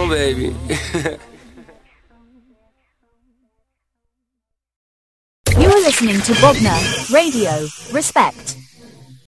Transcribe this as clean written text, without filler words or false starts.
on, baby. You are listening to Bogner Radio. Respect.